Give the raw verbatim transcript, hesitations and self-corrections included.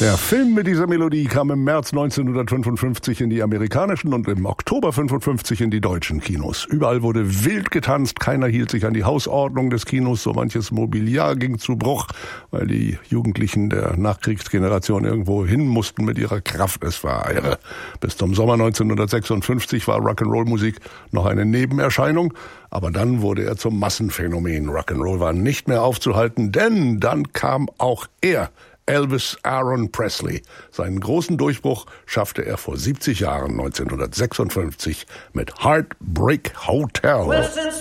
Der Film mit dieser Melodie kam im März neunzehnhundertfünfundfünfzig in die amerikanischen und im Oktober fünfundfünfzig in die deutschen Kinos. Überall wurde wild getanzt, keiner hielt sich an die Hausordnung des Kinos, so manches Mobiliar ging zu Bruch, weil die Jugendlichen der Nachkriegsgeneration irgendwo hin mussten mit ihrer Kraft. Es war irre. Bis zum Sommer neunzehnhundertsechsundfünfzig war Rock'n'Roll-Musik noch eine Nebenerscheinung, aber dann wurde er zum Massenphänomen. Rock'n'Roll war nicht mehr aufzuhalten, denn dann kam auch er, Elvis Aaron Presley. Seinen großen Durchbruch schaffte er vor siebzig Jahren, neunzehnhundertsechsundfünfzig, mit Heartbreak Hotel. Well, since